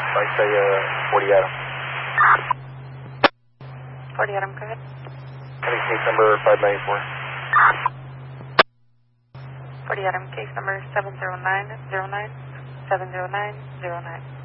I say 40 Adam. 40 Adam, go ahead. I think case number 594. 40 Adam, case number 70909, 70909.